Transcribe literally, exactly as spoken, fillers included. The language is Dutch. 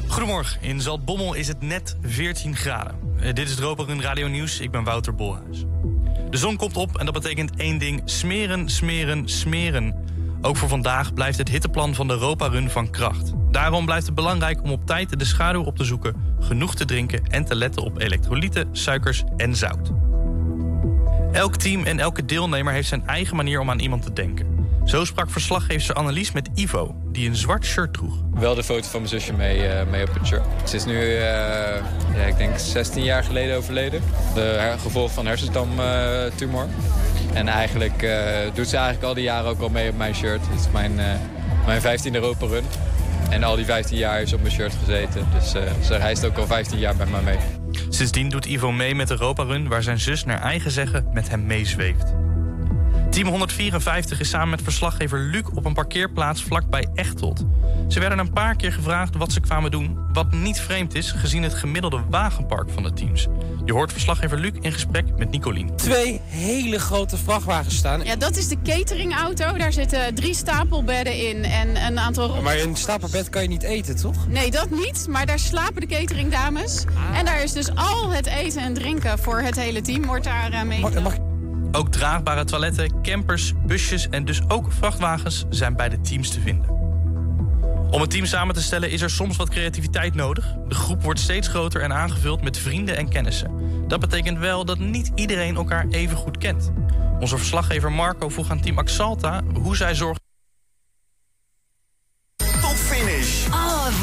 Goedemorgen. In Zaltbommel is het net veertien graden. Uh, dit is het Roperun Radio Nieuws. Ik ben Wouter Bolhuis. De zon komt op en dat betekent één ding. Smeren, smeren, smeren. Ook voor vandaag blijft het hitteplan van de Roparun van kracht. Daarom blijft het belangrijk om op tijd de schaduw op te zoeken, genoeg te drinken en te letten op elektrolyten, suikers en zout. Elk team en elke deelnemer heeft zijn eigen manier om aan iemand te denken. Zo sprak verslaggever Annelies met Ivo, die een zwart shirt droeg. Wel de foto van mijn zusje mee, uh, mee op het shirt. Ze is nu, uh, ja, ik denk zestien jaar geleden overleden. De her- gevolg van hersentamtumor. Uh, en eigenlijk uh, doet ze eigenlijk al die jaren ook al mee op mijn shirt. Het is mijn, uh, mijn vijftiende Roparun. En al die vijftien jaar is op mijn shirt gezeten. Dus uh, ze reist ook al vijftien jaar met mij mee. Sindsdien doet Ivo mee met de Roparun, waar zijn zus naar eigen zeggen met hem meezweeft. Team honderdvierenvijftig is samen met verslaggever Luc op een parkeerplaats vlakbij Echteld. Ze werden een paar keer gevraagd wat ze kwamen doen, wat niet vreemd is gezien het gemiddelde wagenpark van de teams. Je hoort verslaggever Luc in gesprek met Nicolien. Twee hele grote vrachtwagens staan. Ja, dat is de cateringauto. Daar zitten drie stapelbedden in en een aantal... Maar in een stapelbed kan je niet eten, toch? Nee, dat niet. Maar daar slapen de cateringdames. Ah. En daar is dus al het eten en drinken voor het hele team wordt daar uh, mee. Mag, mag... Ook draagbare toiletten, campers, busjes en dus ook vrachtwagens zijn bij de teams te vinden. Om het team samen te stellen is er soms wat creativiteit nodig. De groep wordt steeds groter en aangevuld met vrienden en kennissen. Dat betekent wel dat niet iedereen elkaar even goed kent. Onze verslaggever Marco vroeg aan team Axalta hoe zij zorgt